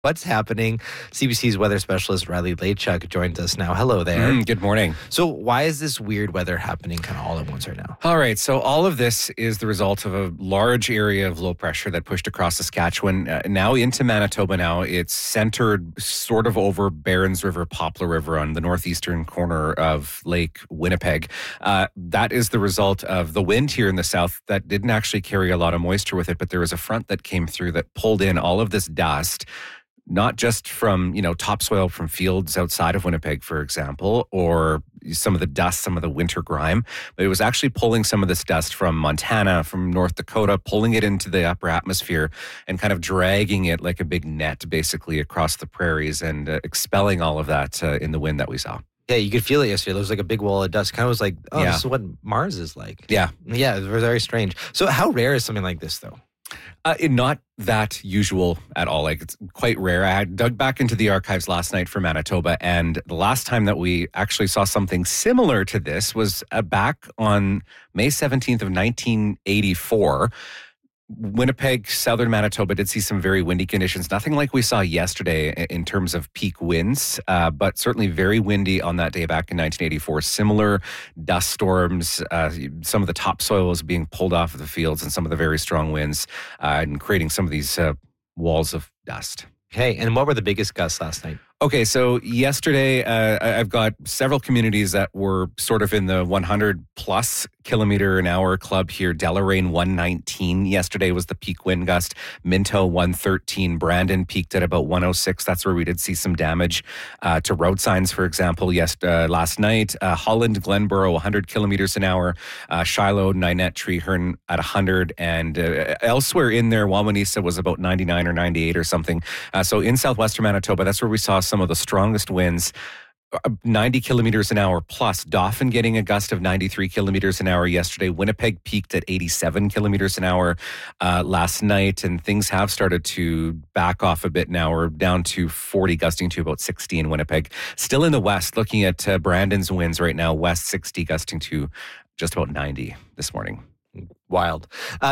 What's happening? CBC's weather specialist Riley Lachuk joins us now. Hello there. Good morning. So why is this weird weather happening kind of all at once right now? All right. So all of this is the result of a large area of low pressure that pushed across Saskatchewan, now into Manitoba now. It's centered sort of over Barons River, Poplar River on the northeastern corner of Lake Winnipeg. That is the result of the wind here in the south that didn't actually carry a lot of moisture with it, but there was a front that came through that pulled in all of this dust. Not just from, topsoil from fields outside of Winnipeg, for example, or some of the dust, some of the winter grime, but it was actually pulling some of this dust from Montana, from North Dakota, pulling it into the upper atmosphere and kind of dragging it like a big net basically across the prairies and expelling all of that in the wind that we saw. Yeah, you could feel it yesterday. There was like a big wall of dust. Kind of was like, This is what Mars is like. Yeah. Yeah, it was very strange. So how rare is something like this, though? Not that usual at all. Like, it's quite rare. I dug back into the archives last night for Manitoba, and the last time that we actually saw something similar to this was back on May 17th of 1984. Winnipeg, southern Manitoba did see some very windy conditions. Nothing like we saw yesterday in terms of peak winds, but certainly very windy on that day back in 1984. Similar dust storms, some of the topsoil was being pulled off of the fields and some of the very strong winds and creating some of these walls of dust. Okay, and what were the biggest gusts last night? Okay, so yesterday, I've got several communities that were sort of in the 100 plus kilometer an hour club here. Deloraine 119 yesterday was the peak wind gust. Minto 113. Brandon peaked at about 106. That's where we did see some damage to road signs, for example, last night. Holland, Glenboro 100 kilometers an hour. Shiloh, Ninette, Treeherne at 100. And elsewhere in there, Wawanesa was about 99 or 98 or something. So in southwestern Manitoba, that's where we saw some of the strongest winds, 90 kilometers an hour plus. Dauphin getting a gust of 93 kilometers an hour yesterday. Winnipeg peaked at 87 kilometers an hour last night, and things have started to back off a bit now. We're down to 40, gusting to about 60 in Winnipeg. Still in the west, looking at Brandon's winds right now, west 60, gusting to just about 90 this morning. Wild.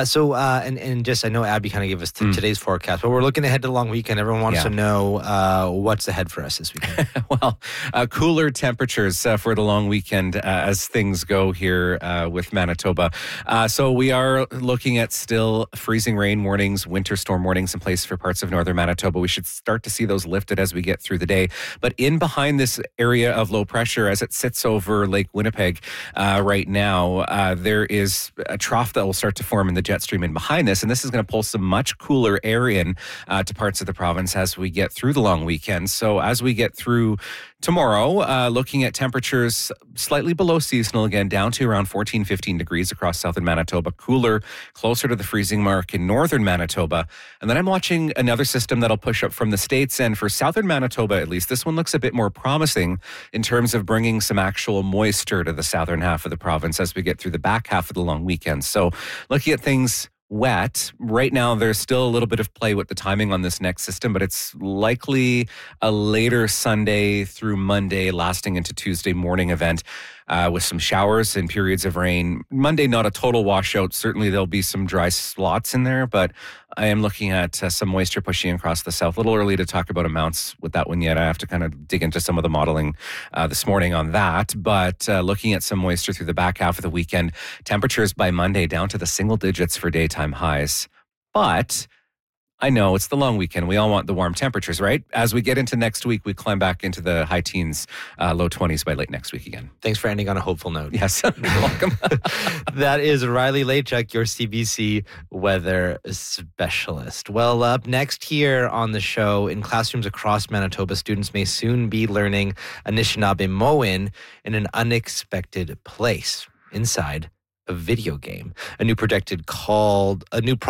And just, I know Abby kind of gave us today's forecast, but we're looking ahead to the long weekend. Everyone wants to know what's ahead for us this weekend. Well, cooler temperatures for the long weekend as things go here with Manitoba. So we are looking at still freezing rain warnings, winter storm warnings in place for parts of northern Manitoba. We should start to see those lifted as we get through the day. But in behind this area of low pressure, as it sits over Lake Winnipeg right now, there is a trough that will start to form in the jet stream in behind this, and this is going to pull some much cooler air in to parts of the province as we get through the long weekend. So as we get through tomorrow, looking at temperatures slightly below seasonal again, down to around 14, 15 degrees across southern Manitoba, cooler, closer to the freezing mark in northern Manitoba. And then I'm watching another system that'll push up from the States, and for southern Manitoba at least, this one looks a bit more promising in terms of bringing some actual moisture to the southern half of the province as we get through the back half of the long weekend. So looking at things wet. Right now, there's still a little bit of play with the timing on this next system, but it's likely a later Sunday through Monday, lasting into Tuesday morning event with some showers and periods of rain. Monday, not a total washout. Certainly, there'll be some dry slots in there, but I am looking at some moisture pushing across the south. A little early to talk about amounts with that one yet. I have to kind of dig into some of the modeling this morning on that, but looking at some moisture through the back half of the weekend. Temperatures by Monday down to the single digits for daytime highs. But I know it's the long weekend. We all want the warm temperatures, right? As we get into next week, we climb back into the high teens, low 20s by late next week again. Thanks for ending on a hopeful note. Yes, you're welcome. That is Riley Lachuk, your CBC weather specialist. Well, up next here on the show, in classrooms across Manitoba, students may soon be learning Anishinaabe in an unexpected place inside a video game. A new project called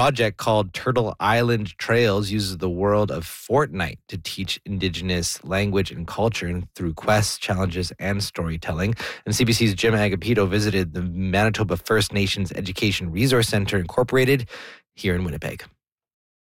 Turtle Island Trails uses the world of Fortnite to teach Indigenous language and culture and through quests, challenges, and storytelling. And CBC's Jim Agapito visited the Manitoba First Nations Education Resource Center Incorporated here in Winnipeg.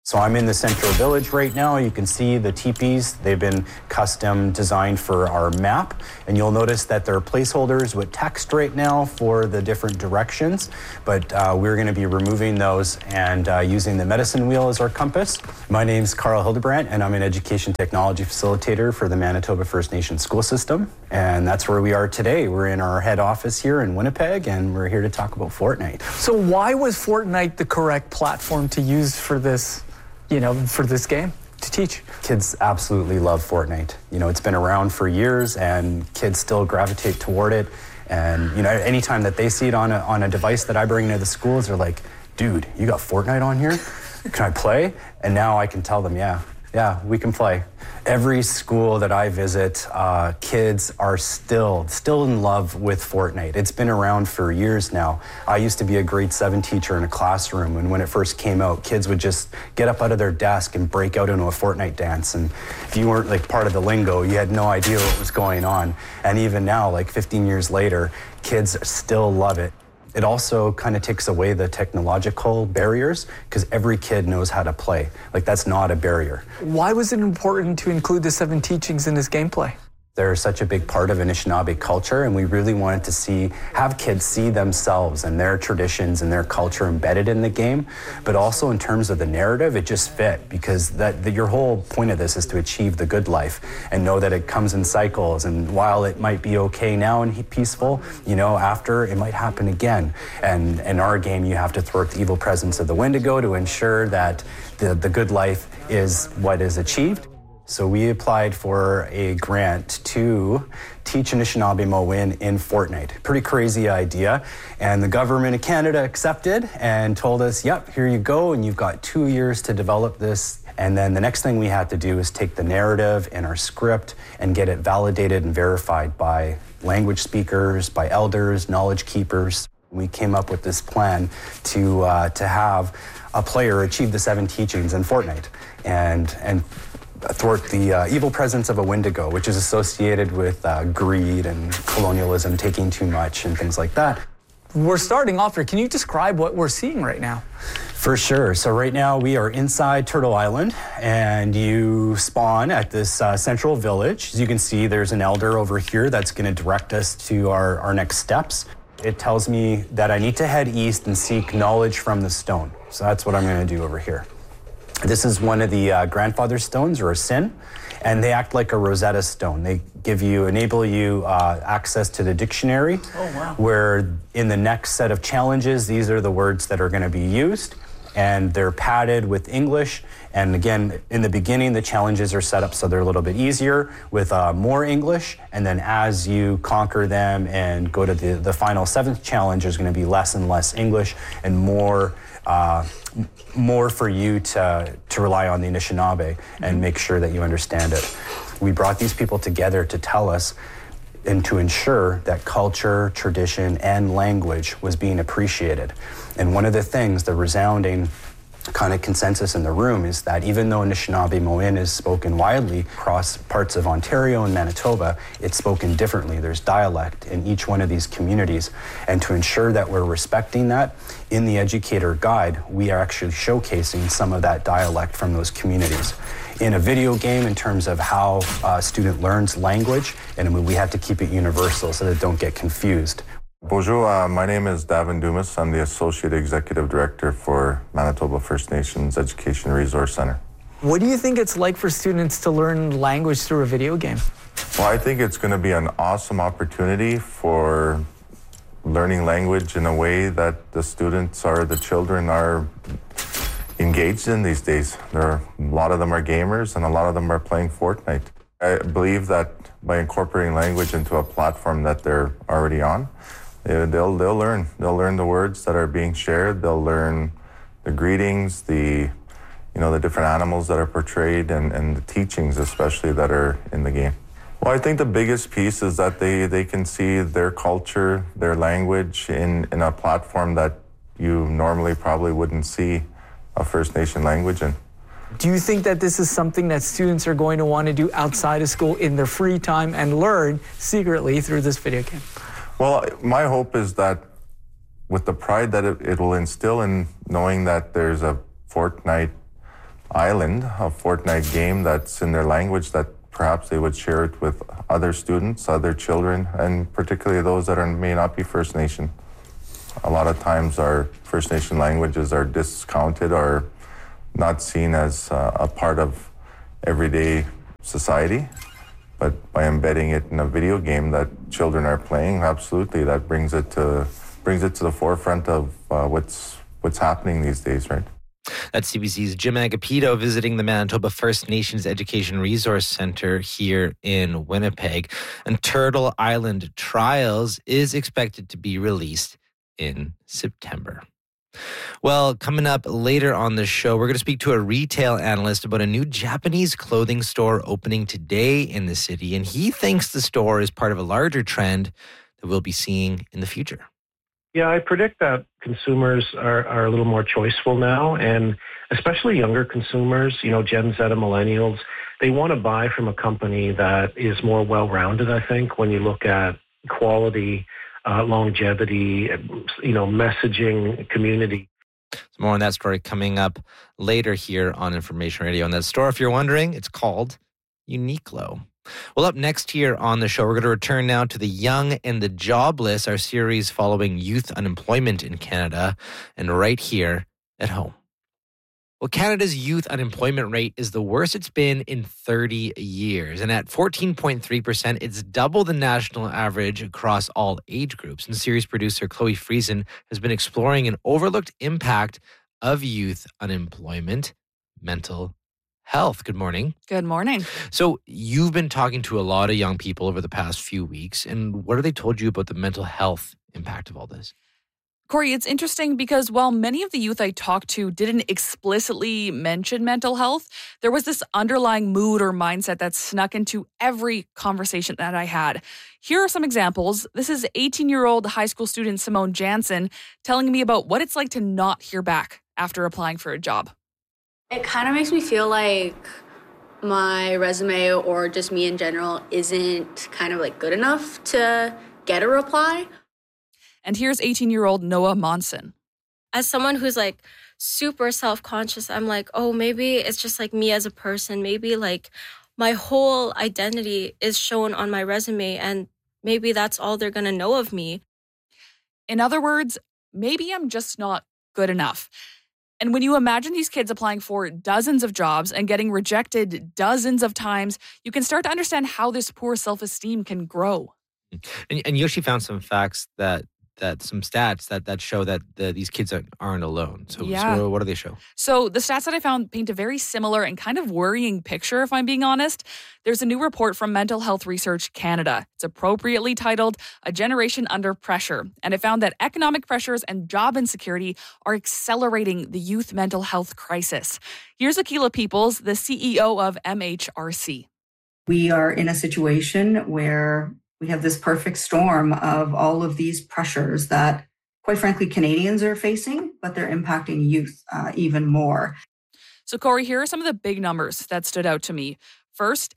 So I'm in the Central Village right now. You can see the teepees. They've been custom designed for our map. And you'll notice that there are placeholders with text right now for the different directions. But we're going to be removing those and using the medicine wheel as our compass. My name's Carl Hildebrandt, and I'm an education technology facilitator for the Manitoba First Nation school system. And that's where we are today. We're in our head office here in Winnipeg, and we're here to talk about Fortnite. So why was Fortnite the correct platform to use for this? For this game to teach? Kids absolutely love Fortnite. It's been around for years and kids still gravitate toward it. And, anytime that they see it on a device that I bring into the schools, they're like, dude, you got Fortnite on here? Can I play? And now I can tell them, yeah, we can play. Every school that I visit, kids are still in love with Fortnite. It's been around for years now. I used to be a grade 7 teacher in a classroom, and when it first came out, kids would just get up out of their desk and break out into a Fortnite dance. And if you weren't part of the lingo, you had no idea what was going on. And even now, 15 years later, kids still love it. It also kind of takes away the technological barriers because every kid knows how to play. That's not a barrier. Why was it important to include the 7 teachings in this gameplay? They're such a big part of Anishinaabe culture, and we really wanted to have kids see themselves and their traditions and their culture embedded in the game. But also in terms of the narrative, it just fit because your whole point of this is to achieve the good life and know that it comes in cycles. And while it might be okay now and peaceful, after it might happen again. And in our game, you have to thwart the evil presence of the Wendigo to ensure that the good life is what is achieved. So we applied for a grant to teach Anishinaabe-Mowin in Fortnite. Pretty crazy idea. And the government of Canada accepted and told us, yep, here you go, and you've got 2 years to develop this. And then the next thing we had to do is take the narrative and our script and get it validated and verified by language speakers, by elders, knowledge keepers. We came up with this plan to have a player achieve the 7 teachings in Fortnite and thwart the evil presence of a Wendigo, which is associated with greed and colonialism, taking too much and things like that. We're starting off here. Can you describe what we're seeing right now? For sure. So right now we are inside Turtle Island, and you spawn at this central village. As you can see, there's an elder over here that's going to direct us to our next steps. It tells me that I need to head east and seek knowledge from the stone. So that's what I'm going to do over here. This is one of the grandfather stones, or a sin, and they act like a Rosetta Stone. They enable you access to the dictionary. Oh, wow. Where in the next set of challenges, these are the words that are going to be used, and they're padded with English. And again, in the beginning, the challenges are set up so they're a little bit easier with more English. And then as you conquer them and go to the final 7th challenge, there's going to be less and less English and more for you to rely on the Anishinaabe and make sure that you understand it. We brought these people together to tell us and to ensure that culture, tradition, and language was being appreciated. And one of the things, the resounding kind of consensus in the room, is that even though Anishinaabe-Mowin is spoken widely across parts of Ontario and Manitoba, it's spoken differently. There's dialect in each one of these communities. And to ensure that we're respecting that, in the Educator Guide, we are actually showcasing some of that dialect from those communities. In a video game, in terms of how a student learns language, and we have to keep it universal so that they don't get confused. Bonjour, my name is Davin Dumas. I'm the Associate Executive Director for Manitoba First Nations Education Resource Center. What do you think it's like for students to learn language through a video game? Well, I think it's going to be an awesome opportunity for learning language in a way that the children are engaged in these days. A lot of them are gamers and a lot of them are playing Fortnite. I believe that by incorporating language into a platform that they're already on, they'll learn. They'll learn the words that are being shared. They'll learn the greetings, the different animals that are portrayed, and the teachings especially that are in the game. Well, I think the biggest piece is that they can see their culture, their language in a platform that you normally probably wouldn't see a First Nation language in. Do you think that this is something that students are going to want to do outside of school in their free time and learn secretly through this video game? Well, my hope is that with the pride that it will instill in knowing that there's a Fortnite Island, a Fortnite game that's in their language that perhaps they would share it with other students, other children, and particularly those that may not be First Nation. A lot of times our First Nation languages are discounted or not seen as a part of everyday society. But by embedding it in a video game that children are playing, absolutely, that brings it to the forefront of what's happening these days, right? That's CBC's Jim Agapito visiting the Manitoba First Nations Education Resource Centre here in Winnipeg. And Turtle Island Trials is expected to be released in September. Well, coming up later on the show, we're going to speak to a retail analyst about a new Japanese clothing store opening today in the city. And he thinks the store is part of a larger trend that we'll be seeing in the future. Yeah, I predict that consumers are a little more choiceful now, and especially younger consumers, Gen Z and millennials, they want to buy from a company that is more well-rounded, I think, when you look at quality, longevity, messaging, community. Some more on that story coming up later here on Information Radio. And that store, if you're wondering, it's called Uniqlo. Well, up next here on the show, we're going to return now to The Young and the Jobless, our series following youth unemployment in Canada, and right here at home. Well, Canada's youth unemployment rate is the worst it's been in 30 years. And at 14.3%, it's double the national average across all age groups. And series producer Chloe Friesen has been exploring an overlooked impact of youth unemployment, mental health. Good morning. Good morning. So you've been talking to a lot of young people over the past few weeks. And what have they told you about the mental health impact of all this? Corey, it's interesting because while many of the youth I talked to didn't explicitly mention mental health, there was this underlying mood or mindset that snuck into every conversation that I had. Here are some examples. This is 18-year-old high school student Simone Jansen telling me about what it's like to not hear back after applying for a job. It kind of makes me feel like my resume or just me in general isn't kind of like good enough to get a reply. And here's 18-year-old Noah Monson. As someone who's like super self-conscious, I'm like, oh, maybe it's just like me as a person. Maybe like my whole identity is shown on my resume and maybe that's all they're going to know of me. In other words, maybe I'm just not good enough. And when you imagine these kids applying for dozens of jobs and getting rejected dozens of times, you can start to understand how this poor self-esteem can grow. And you actually found some facts some stats that show that these kids aren't alone. So what do they show? So the stats that I found paint a very similar and kind of worrying picture, if I'm being honest. There's a new report from Mental Health Research Canada. It's appropriately titled A Generation Under Pressure. And it found that economic pressures and job insecurity are accelerating the youth mental health crisis. Here's Akila Peoples, the CEO of MHRC. We are in a situation where we have this perfect storm of all of these pressures that, quite frankly, Canadians are facing, but they're impacting youth even more. So, Corey, here are some of the big numbers that stood out to me. First,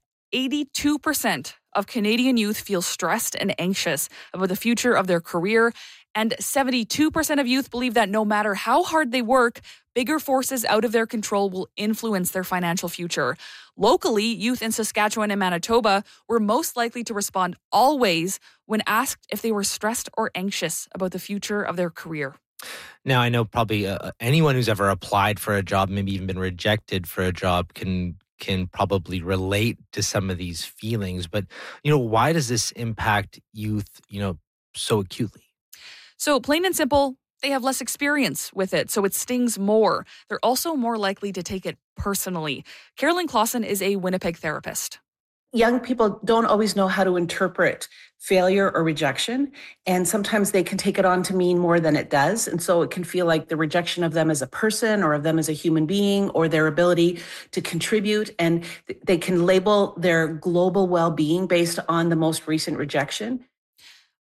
82% of Canadian youth feel stressed and anxious about the future of their career, and 72% of youth believe that no matter how hard they work, bigger forces out of their control will influence their financial future. Locally, youth in Saskatchewan and Manitoba were most likely to respond always when asked if they were stressed or anxious about the future of their career. Now, I know probably anyone who's ever applied for a job, maybe even been rejected for a job, can probably relate to some of these feelings. But, why does this impact youth, so acutely? So plain and simple, they have less experience with it, so it stings more. They're also more likely to take it personally. Carolyn Clausen is a Winnipeg therapist. Young people don't always know how to interpret failure or rejection, and sometimes they can take it on to mean more than it does. And so it can feel like the rejection of them as a person or of them as a human being or their ability to contribute, and they can label their global well-being based on the most recent rejection.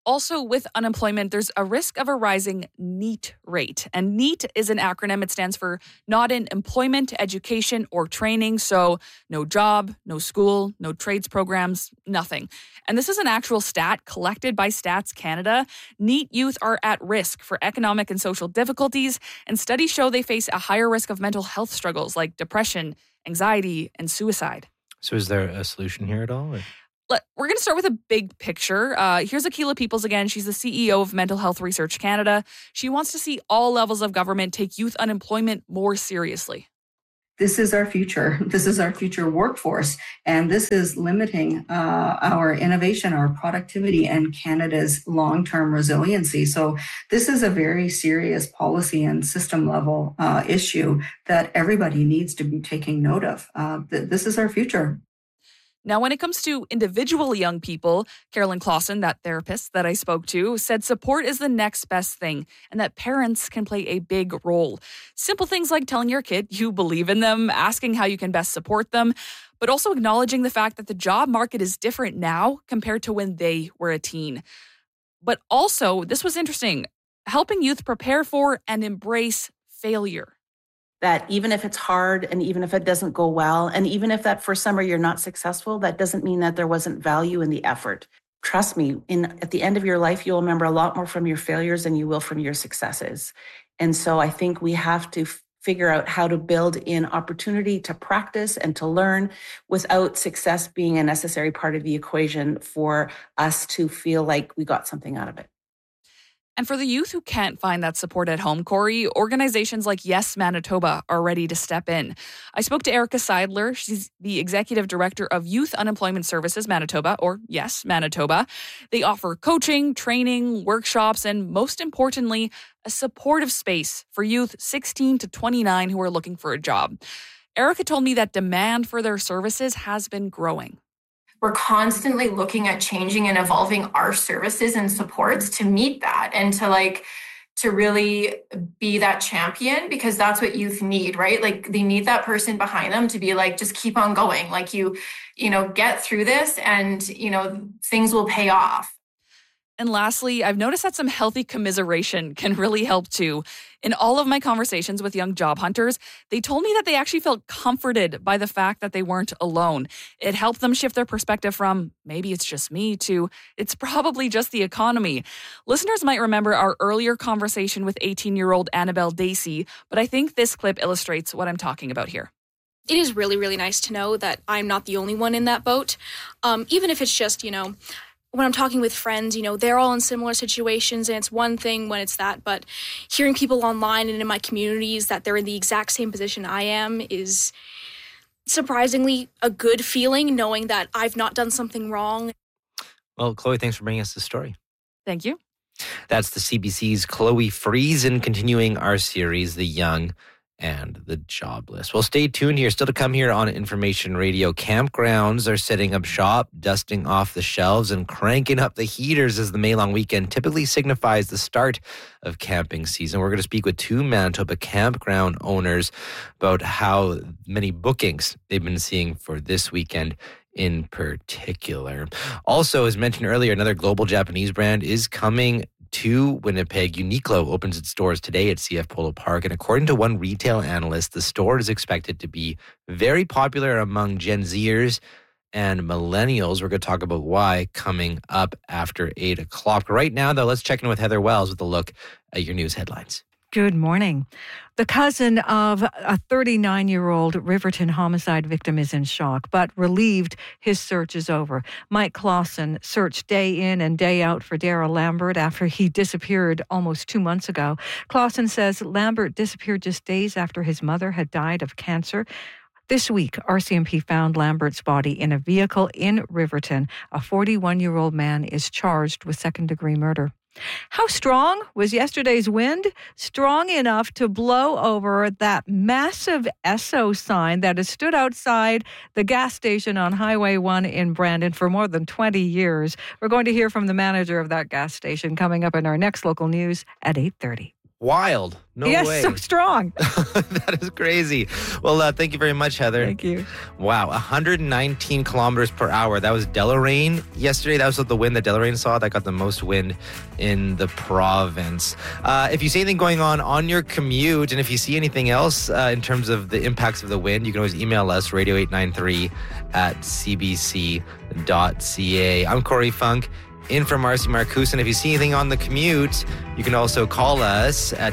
Also, with unemployment, there's a risk of a rising NEET rate. And NEET is an acronym. It stands for Not in Employment, Education, or Training. So no job, no school, no trades programs, nothing. And this is an actual stat collected by Stats Canada. NEET youth are at risk for economic and social difficulties, and studies show they face a higher risk of mental health struggles like depression, anxiety, and suicide. So is there a solution here at all? Or? We're going to start with a big picture. Here's Akilah Peoples again. She's the CEO of Mental Health Research Canada. She wants to see all levels of government take youth unemployment more seriously. This is our future. This is our future workforce. And this is limiting our innovation, our productivity, and Canada's long-term resiliency. So this is a very serious policy and system level issue that everybody needs to be taking note of. This is our future. Now, when it comes to individual young people, Carolyn Clausen, that therapist that I spoke to, said support is the next best thing and that parents can play a big role. Simple things like telling your kid you believe in them, asking how you can best support them, but also acknowledging the fact that the job market is different now compared to when they were a teen. But also, this was interesting, helping youth prepare for and embrace failure. That even if it's hard and even if it doesn't go well, and even if that first summer you're not successful, that doesn't mean that there wasn't value in the effort. Trust me, at the end of your life, you'll remember a lot more from your failures than you will from your successes. And so I think we have to figure out how to build in opportunity to practice and to learn without success being a necessary part of the equation for us to feel like we got something out of it. And for the youth who can't find that support at home, Corey, organizations like Yes Manitoba are ready to step in. I spoke to Erica Seidler. She's the executive director of Youth Unemployment Services Manitoba, or Yes Manitoba. They offer coaching, training, workshops, and most importantly, a supportive space for youth 16 to 29 who are looking for a job. Erica told me that demand for their services has been growing. We're constantly looking at changing and evolving our services and supports to meet that and to really be that champion, because that's what youth need, right? Like they need that person behind them to be like, just keep on going. Like you get through this and, things will pay off. And lastly, I've noticed that some healthy commiseration can really help too. In all of my conversations with young job hunters, they told me that they actually felt comforted by the fact that they weren't alone. It helped them shift their perspective from, maybe it's just me, to it's probably just the economy. Listeners might remember our earlier conversation with 18-year-old Annabelle Dacey, but I think this clip illustrates what I'm talking about here. It is really, really nice to know that I'm not the only one in that boat. Even if it's just, when I'm talking with friends, they're all in similar situations, and it's one thing when it's that, but hearing people online and in my communities that they're in the exact same position I am is surprisingly a good feeling, knowing that I've not done something wrong. Well, Chloe, thanks for bringing us the story. Thank you. That's the CBC's Chloe Friesen continuing our series, The Young and the Jobless. Well, stay tuned here. Still to come here on Information Radio. Campgrounds are setting up shop, dusting off the shelves, and cranking up the heaters as the May long weekend typically signifies the start of camping season. We're going to speak with two Manitoba campground owners about how many bookings they've been seeing for this weekend in particular. Also, as mentioned earlier, another global Japanese brand is coming to Winnipeg. Uniqlo opens its doors today at CF Polo Park, and according to one retail analyst, the store is expected to be very popular among Gen Zers and millennials. We're going to talk about why coming up after 8 o'clock. Right now, though, let's check in with Heather Wells with a look at your news headlines. Good morning. The cousin of a 39-year-old Riverton homicide victim is in shock, but relieved his search is over. Mike Clausen searched day in and day out for Darrell Lambert after he disappeared almost 2 months ago. Clausen says Lambert disappeared just days after his mother had died of cancer. This week, RCMP found Lambert's body in a vehicle in Riverton. A 41-year-old man is charged with second-degree murder. How strong was yesterday's wind? Strong enough to blow over that massive Esso sign that has stood outside the gas station on Highway 1 in Brandon for more than 20 years. We're going to hear from the manager of that gas station coming up in our next local news at 8:30. Wild. No yes, way. so strong. That is crazy. Well, thank you very much, Heather. Thank you. Wow, 119 kilometers per hour. That was Deloraine yesterday. That was the wind that Deloraine saw. That got the most wind in the province. If you see anything going on your commute, and if you see anything else in terms of the impacts of the wind, you can always email us, radio893@cbc.ca. I'm Corey Funk. In for Marcy Marcuson. If you see anything on the commute, you can also call us at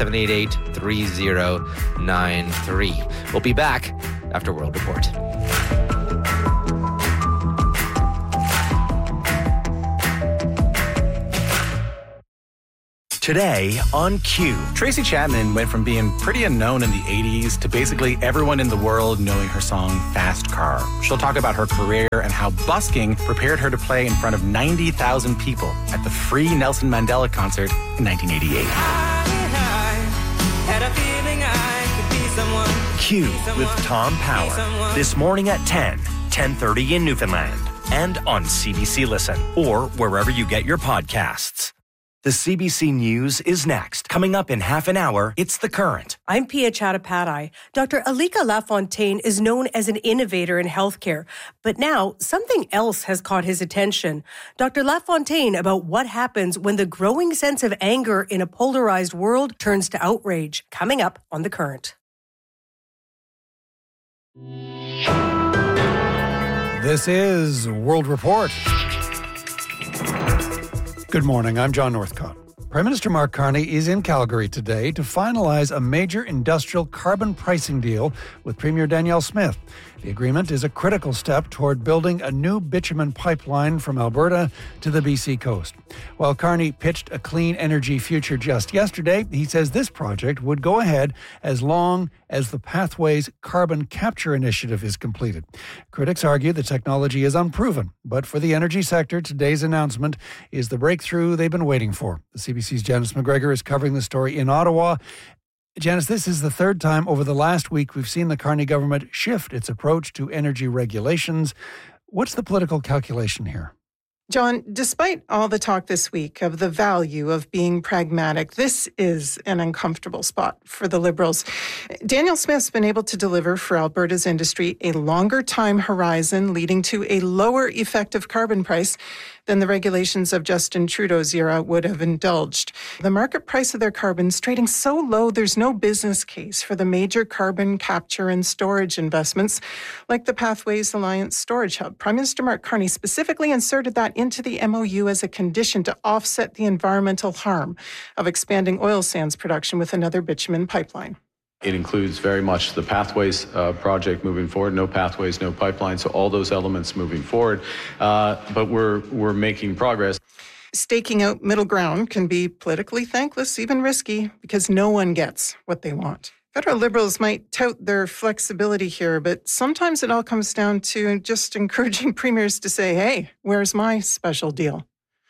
204-788-3093. We'll be back after World Report. Today on Q. Tracy Chapman went from being pretty unknown in the 80s to basically everyone in the world knowing her song Fast Car. She'll talk about her career and how busking prepared her to play in front of 90,000 people at the free Nelson Mandela concert in 1988. Q with Tom Power. This morning at 10:30 in Newfoundland. And on CBC Listen or wherever you get your podcasts. The CBC News is next. Coming up in half an hour, it's The Current. I'm Pia Chattopadhyay. Dr. Alika Lafontaine is known as an innovator in healthcare, but now something else has caught his attention. Dr. Lafontaine about what happens when the growing sense of anger in a polarized world turns to outrage. Coming up on The Current. This is World Report. Good morning, I'm John Northcott. Prime Minister Mark Carney is in Calgary today to finalize a major industrial carbon pricing deal with Premier Danielle Smith. The agreement is a critical step toward building a new bitumen pipeline from Alberta to the BC coast. While Carney pitched a clean energy future just yesterday, he says this project would go ahead as long as the Pathways carbon capture initiative is completed. Critics argue the technology is unproven, but for the energy sector, today's announcement is the breakthrough they've been waiting for. The CBC's Janice McGregor is covering the story in Ottawa. Janice, this is the third time over the last week we've seen the Carney government shift its approach to energy regulations. What's the political calculation here? John, despite all the talk this week of the value of being pragmatic, this is an uncomfortable spot for the Liberals. Danielle Smith's been able to deliver for Alberta's industry a longer time horizon, leading to a lower effective carbon price than the regulations of Justin Trudeau's era would have indulged. The market price of their carbon's trading so low, there's no business case for the major carbon capture and storage investments like the Pathways Alliance Storage Hub. Prime Minister Mark Carney specifically inserted that into the MOU as a condition to offset the environmental harm of expanding oil sands production with another bitumen pipeline. It includes very much the Pathways project moving forward. No pathways, no pipeline. So all those elements moving forward. But we're making progress. Staking out middle ground can be politically thankless, even risky, because no one gets what they want. Federal Liberals might tout their flexibility here, but sometimes it all comes down to just encouraging premiers to say, hey, where's my special deal?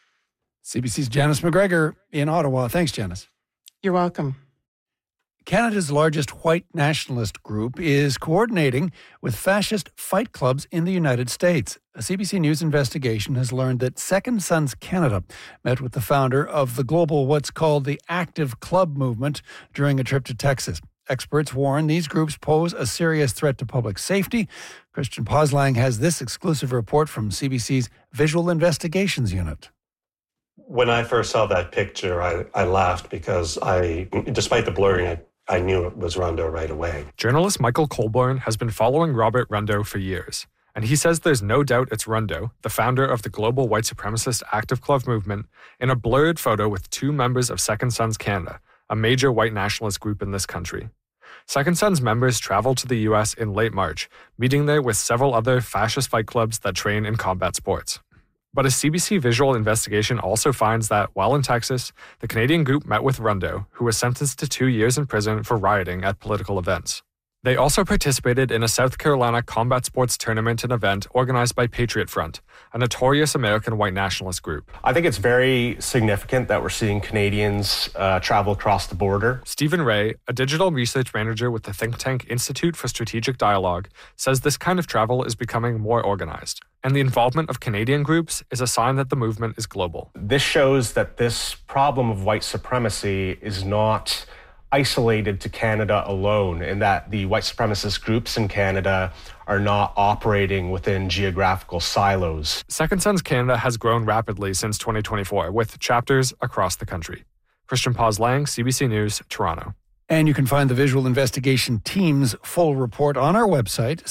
CBC's Janice McGregor in Ottawa. Thanks, Janice. You're welcome. Canada's largest white nationalist group is coordinating with fascist fight clubs in the United States. A CBC News investigation has learned that Second Sons Canada met with the founder of the global what's called the Active Club movement during a trip to Texas. Experts warn these groups pose a serious threat to public safety. Christian Poslang has this exclusive report from CBC's Visual Investigations Unit. When I first saw that picture, I laughed because despite the blurring, I knew it was Rondeau right away. Journalist Michael Colborn has been following Robert Rondeau for years, and he says there's no doubt it's Rondeau, the founder of the global white supremacist Active Club movement, in a blurred photo with two members of Second Sons Canada, a major white nationalist group in this country. Second Sons members traveled to the U.S. in late March, meeting there with several other fascist fight clubs that train in combat sports. But a CBC visual investigation also finds that, while in Texas, the Canadian group met with Rondeau, who was sentenced to 2 years in prison for rioting at political events. They also participated in a South Carolina combat sports tournament and event organized by Patriot Front, a notorious American white nationalist group. I think it's very significant that we're seeing Canadians travel across the border. Stephen Ray, a digital research manager with the think tank Institute for Strategic Dialogue, says this kind of travel is becoming more organized. and the involvement of Canadian groups is a sign that the movement is global. This shows that this problem of white supremacy is not isolated to Canada alone, and that the white supremacist groups in Canada are not operating within geographical silos. Second Sons Canada has grown rapidly since 2024, with chapters across the country. Christian Paz-Lang, CBC News, Toronto. And you can find the Visual Investigation Team's full report on our website,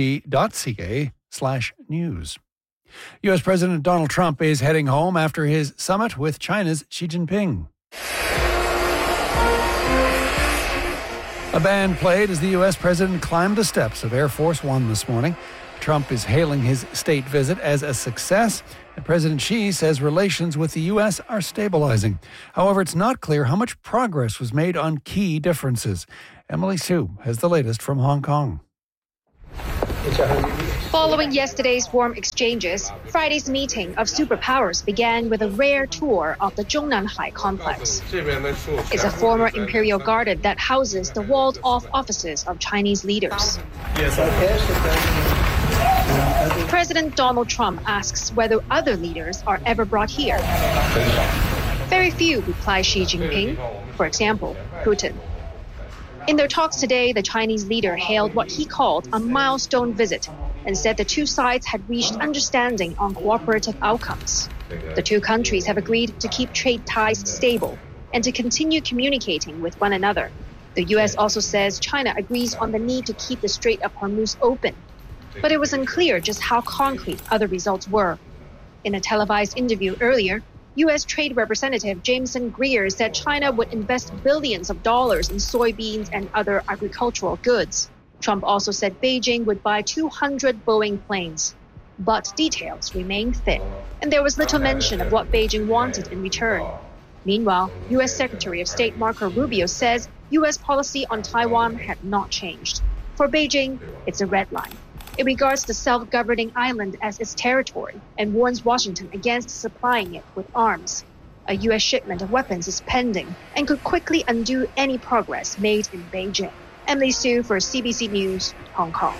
cbc.ca/news. U.S. President Donald Trump is heading home after his summit with China's Xi Jinping. A band played as the U.S. president climbed the steps of Air Force One this morning. Trump is hailing his state visit as a success, and President Xi says relations with the U.S. are stabilizing. However, it's not clear how much progress was made on key differences. Emily Sue has the latest from Hong Kong. Following yesterday's warm exchanges, Friday's meeting of superpowers began with a rare tour of the Zhongnanhai complex. It's a former imperial garden that houses the walled-off offices of Chinese leaders. President Donald Trump asks whether other leaders are ever brought here. Very few reply Xi Jinping, for example, Putin. In their talks today, the Chinese leader hailed what he called a milestone visit and said the two sides had reached understanding on cooperative outcomes. The two countries have agreed to keep trade ties stable and to continue communicating with one another. The U.S. also says China agrees on the need to keep the Strait of Hormuz open. But it was unclear just how concrete other results were. In a televised interview earlier, U.S. Trade Representative Jameson Greer said China would invest billions of dollars in soybeans and other agricultural goods. Trump also said Beijing would buy 200 Boeing planes. But details remained thin, and there was little mention of what Beijing wanted in return. Meanwhile, U.S. Secretary of State Marco Rubio says U.S. policy on Taiwan had not changed. For Beijing, it's a red line. It regards the self-governing island as its territory and warns Washington against supplying it with arms. A U.S. shipment of weapons is pending and could quickly undo any progress made in Beijing. Emily Sue for CBC News, Hong Kong.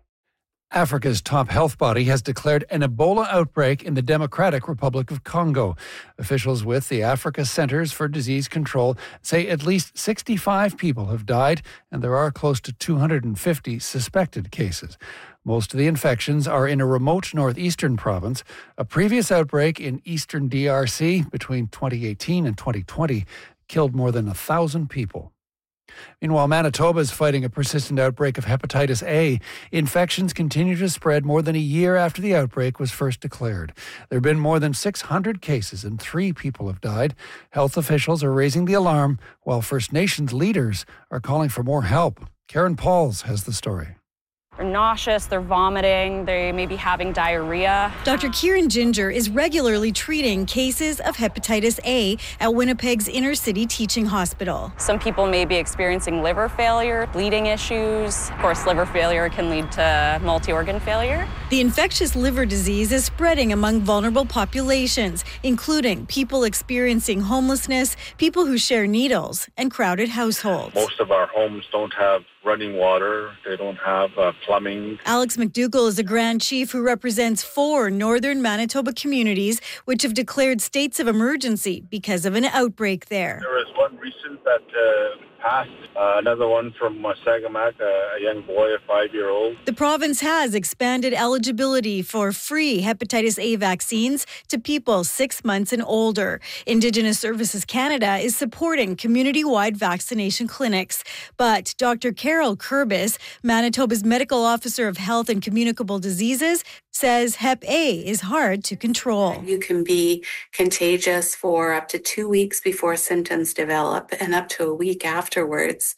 Africa's top health body has declared an Ebola outbreak in the Democratic Republic of Congo. Officials with the Africa Centers for Disease Control say at least 65 people have died, and there are close to 250 suspected cases. Most of the infections are in a remote northeastern province. A previous outbreak in eastern DRC between 2018 and 2020 killed more than 1,000 people. Meanwhile, Manitoba is fighting a persistent outbreak of hepatitis A. Infections continue to spread more than a year after the outbreak was first declared. There have been more than 600 cases and 3 people have died. Health officials are raising the alarm, while First Nations leaders are calling for more help. Karen Pauls has the story. They're nauseous, they're vomiting, they may be having diarrhea. Dr. Kieran Ginger is regularly treating cases of hepatitis A at Winnipeg's inner city teaching hospital. Some people may be experiencing liver failure, bleeding issues. Of course, liver failure can lead to multi-organ failure. The infectious liver disease is spreading among vulnerable populations, including people experiencing homelessness, people who share needles, and crowded households. Most of our homes don't have running water. They don't have plumbing. Alex McDougall is a Grand Chief who represents 4 northern Manitoba communities which have declared states of emergency because of an outbreak there. There was one recent that passed, another one from Sagamak, a young boy, a 5-year-old. The province has expanded eligibility for free hepatitis A vaccines to people 6 months and older. Indigenous Services Canada is supporting community-wide vaccination clinics. But Dr. Carol Kurbis, Manitoba's Medical Officer of Health and Communicable Diseases, says Hep A is hard to control. You can be contagious for up to 2 weeks before symptoms develop and up to a week afterwards.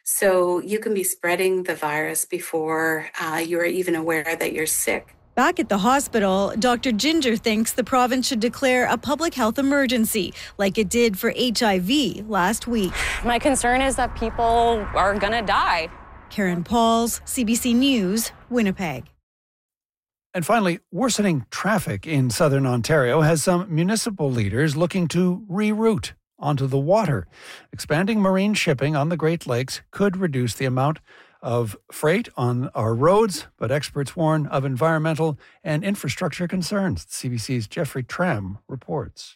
So you can be spreading the virus before you're even aware that you're sick. Back at the hospital, Dr. Ginger thinks the province should declare a public health emergency like it did for HIV last week. My concern is that people are going to die. Karen Pauls, CBC News, Winnipeg. And finally, worsening traffic in southern Ontario has some municipal leaders looking to reroute onto the water. Expanding marine shipping on the Great Lakes could reduce the amount of freight on our roads, but experts warn of environmental and infrastructure concerns. CBC's Jeffrey Tram reports.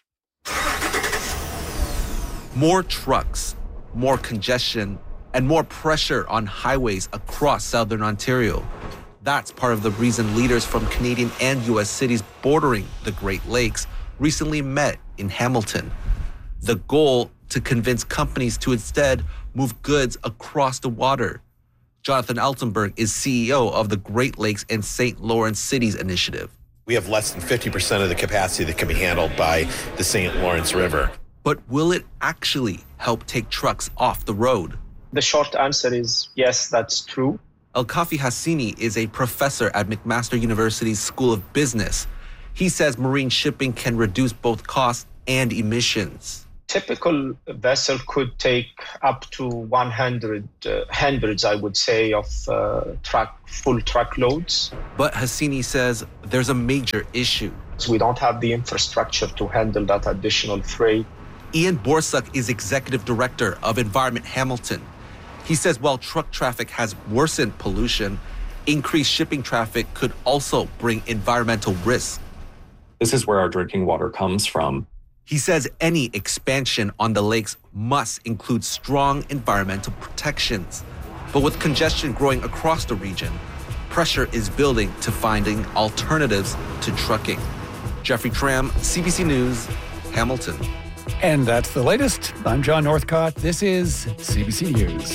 More trucks, more congestion, and more pressure on highways across southern Ontario. That's part of the reason leaders from Canadian and U.S. cities bordering the Great Lakes recently met in Hamilton. The goal, to convince companies to instead move goods across the water. Jonathan Altenberg is CEO of the Great Lakes and St. Lawrence Cities Initiative. We have less than 50% of the capacity that can be handled by the St. Lawrence River. But will it actually help take trucks off the road? The short answer is yes, that's true. Elkafi Hassini is a professor at McMaster University's School of Business. He says marine shipping can reduce both costs and emissions. Typical vessel could take up to 100 hundreds, I would say, of full truckloads. But Hassini says there's a major issue. We don't have the infrastructure to handle that additional freight. Ian Borsuk is executive director of Environment Hamilton. He says while truck traffic has worsened pollution, increased shipping traffic could also bring environmental risks. This is where our drinking water comes from. He says any expansion on the lakes must include strong environmental protections. But with congestion growing across the region, pressure is building to finding alternatives to trucking. Jeffrey Tram, CBC News, Hamilton. And that's the latest. I'm John Northcott. This is CBC News.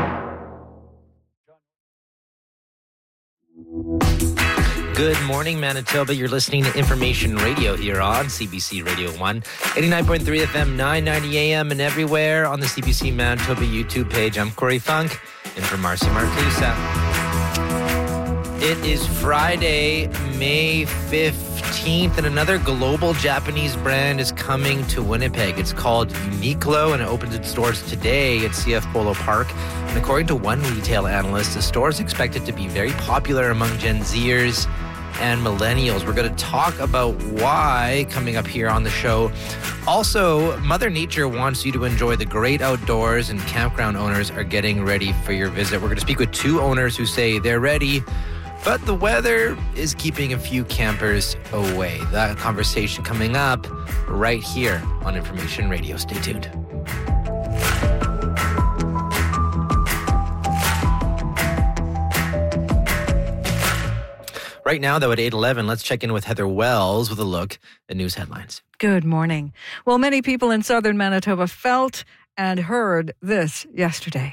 Good morning, Manitoba. You're listening to Information Radio here on CBC Radio 1, 89.3 FM, 990 AM, and everywhere on the CBC Manitoba YouTube page. I'm Corey Funk, in for Marcy Marcusa. It is Friday, May 15th, and another global Japanese brand is coming to Winnipeg. It's called Uniqlo, and it opens its doors today at CF Polo Park. And according to one retail analyst, the store is expected to be very popular among Gen Zers and millennials. We're going to talk about why coming up here on the show. Also, Mother Nature wants you to enjoy the great outdoors, and campground owners are getting ready for your visit. We're going to speak with two owners who say they're ready, but the weather is keeping a few campers away. That conversation coming up right here on Information Radio. Stay tuned. Right now, though, at 8:11, let's check in with Heather Wells with a look at news headlines. Good morning. Well, many people in southern Manitoba felt and heard this yesterday.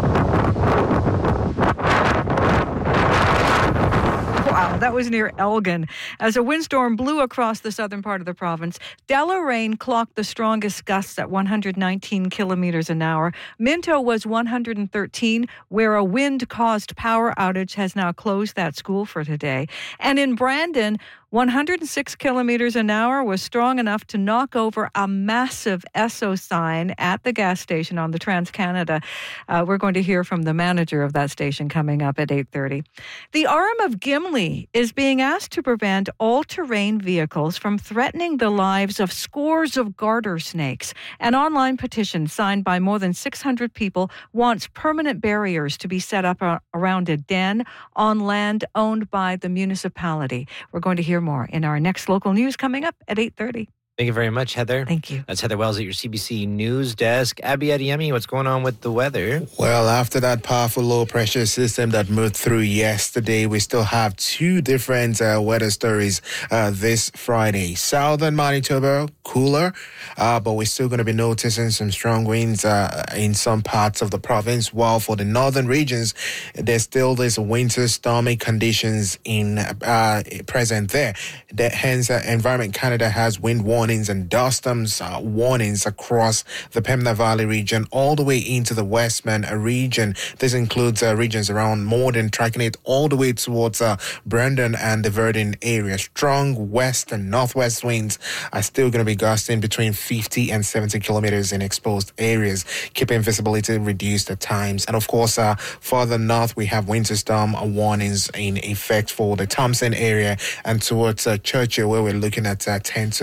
Wow, that was near Elgin. As a windstorm blew across the southern part of the province, Deloraine clocked the strongest gusts at 119 kilometers an hour. Minto was 113, where a wind-caused power outage has now closed that school for today. And in Brandon, 106 kilometers an hour was strong enough to knock over a massive Esso sign at the gas station on the Trans-Canada. We're going to hear from the manager of that station coming up at 8:30. The Arm of Gimli is being asked to prevent all-terrain vehicles from threatening the lives of scores of garter snakes. An online petition signed by more than 600 people wants permanent barriers to be set up around a den on land owned by the municipality. We're going to hear more in our next local news coming up at 8:30. Thank you very much, Heather. Thank you. That's Heather Wells at your CBC News Desk. Abby Adeyemi, what's going on with the weather? Well, after that powerful low-pressure system that moved through yesterday, we still have two different weather stories this Friday. Southern Manitoba, cooler, but we're still going to be noticing some strong winds in some parts of the province, while for the northern regions, there's still this winter stormy conditions present there. Hence, Environment Canada has wind warnings and dust storms warnings across the Pembina Valley region all the way into the Westman region. This includes regions around Morden, tracking it all the way towards Brandon and the Verdun area. Strong west and northwest winds are still going to be gusting between 50 and 70 kilometers in exposed areas, keeping visibility reduced at times. And of course, further north, we have winter storm warnings in effect for the Thompson area and towards Churchill, where we're looking at 10 to 15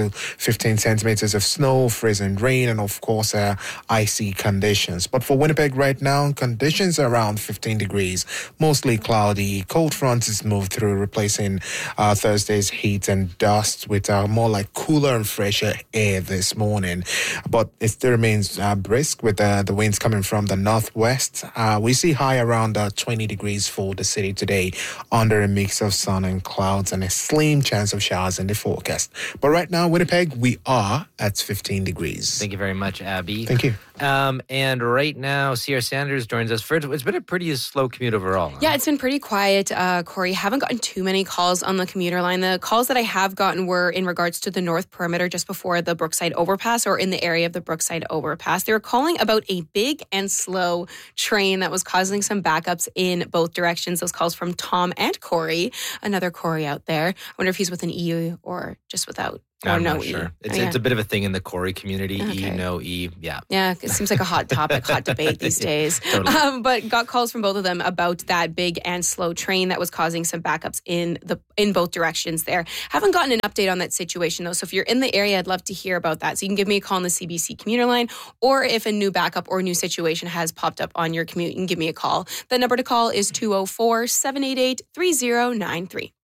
15 centimeters of snow, freezing rain, and of course, icy conditions. But for Winnipeg right now, conditions are around 15 degrees, mostly cloudy. Cold front is moved through, replacing Thursday's heat and dust with more like cooler and fresher air this morning. But it still remains brisk with the winds coming from the northwest. We see high around 20 degrees for the city today, under a mix of sun and clouds, and a slim chance of showers in the forecast. But right now, Winnipeg, we are at 15 degrees. Thank you very much, Abby. Thank you. And right now, Sierra Sanders joins us. It's been a pretty slow commute overall. Huh? Yeah, it's been pretty quiet, Corey. Haven't gotten too many calls on the commuter line. The calls that I have gotten were in regards to the North Perimeter just before the Brookside Overpass, or in the area of the Brookside Overpass. They were calling about a big and slow train that was causing some backups in both directions. Those calls from Tom and Corey, another Corey out there. I wonder if he's with an E or just without. I'm no not sure. E. It's a bit of a thing in the Corey community. Okay. E, no E. Yeah. Yeah, it seems like a hot topic, hot debate these days. Totally. But got calls from both of them about that big and slow train that was causing some backups in both directions there. Haven't gotten an update on that situation though. So if you're in the area, I'd love to hear about that. So you can give me a call on the CBC commuter line, or if a new backup or new situation has popped up on your commute, you can give me a call. The number to call is 204-788-3093.